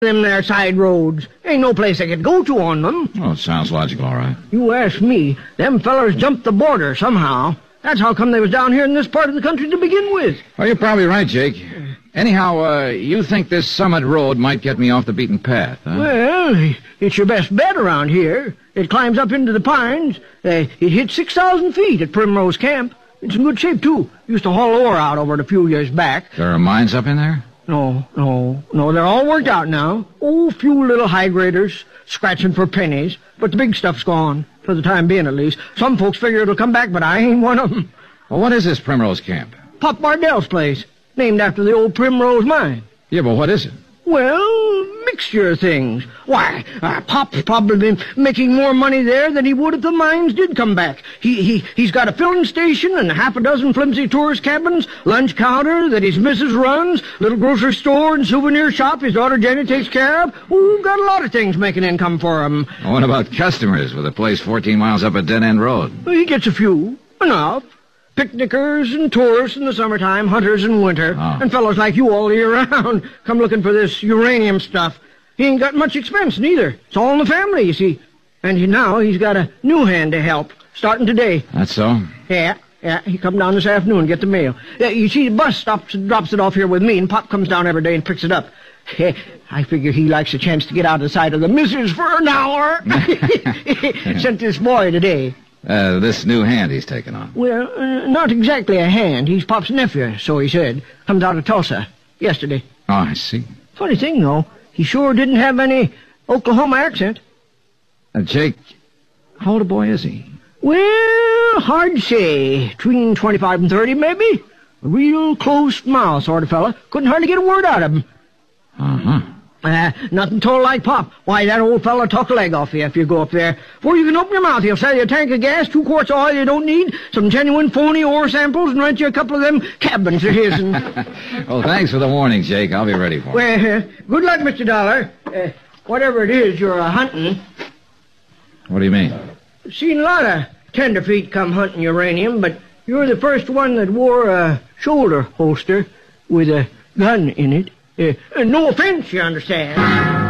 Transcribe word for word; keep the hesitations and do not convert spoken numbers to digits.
them there side roads. Ain't no place they could go to on them. Oh, it sounds logical, all right. You ask me, them fellers jumped the border somehow. That's how come they was down here in this part of the country to begin with. Well, you're probably right, Jake. Anyhow, uh, you think this Summit Road might get me off the beaten path, huh? Well, it's your best bet around here. It climbs up into the pines. Uh, it hits six thousand feet at Primrose Camp. It's in good shape, too. Used to haul ore out over it a few years back. There are mines up in there? No, no, no, they're all worked out now. Oh, few little high graders, scratching for pennies. But the big stuff's gone, for the time being at least. Some folks figure it'll come back, but I ain't one of them. Well, what is this Primrose Camp? Pop Bardell's place, named after the old Primrose mine. Yeah, but what is it? Well, mixture of things. Why, uh, Pop's probably been making more money there than he would if the mines did come back. He, he, he's got a filling station and half a dozen flimsy tourist cabins, lunch counter that his missus runs, little grocery store and souvenir shop his daughter Jenny takes care of. Oh, got a lot of things making income for him. Well, what about customers with a place fourteen miles up a dead-end road? Well, he gets a few. Enough. Picnickers and tourists in the summertime, hunters in winter, oh. and fellows like you all year round come looking for this uranium stuff. He ain't got much expense, neither. It's all in the family, you see. And he, now he's got a new hand to help, starting today. That's so? Yeah, yeah. He come down this afternoon and get the mail. Yeah, you see, the bus stops and drops it off here with me, and Pop comes down every day and picks it up. I figure he likes a chance to get out of the sight of the missus for an hour. Sent this boy today. Uh, this new hand he's taken on. Well, uh, not exactly a hand. He's Pop's nephew, so he said. Comes out of Tulsa yesterday. Oh, I see. Funny thing, though. He sure didn't have any Oklahoma accent. Uh, Jake, how old a boy is he? Well, hard to say. Between twenty-five and thirty, maybe. A real close mouth sort of fella. Couldn't hardly get a word out of him. Uh-huh. Uh, nothing told like Pop. Why, that old fella took a leg off you if you go up there. Before you can open your mouth, he'll sell you a tank of gas, two quarts of oil you don't need, some genuine phony ore samples, and rent you a couple of them cabins of his. And... Well, thanks for the warning, Jake. I'll be ready for it. Well, uh, good luck, Mister Dollar. Uh, whatever it is you're uh, hunting. What do you mean? Seen a lot of tenderfeet come hunting uranium, but you're the first one that wore a shoulder holster with a gun in it. Uh, uh, no offense, you understand.